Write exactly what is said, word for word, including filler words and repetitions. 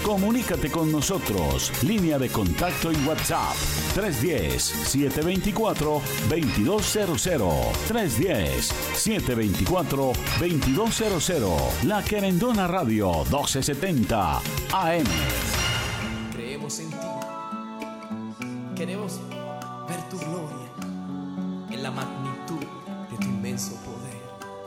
Comunícate con nosotros. Línea de contacto y WhatsApp tres uno cero, siete dos cuatro, dos dos cero cero. tres uno cero, siete dos cuatro, dos dos cero cero. La Querendona Radio doce setenta A M. Creemos en ti. Queremos ver tu gloria en la magnitud de tu inmenso poder.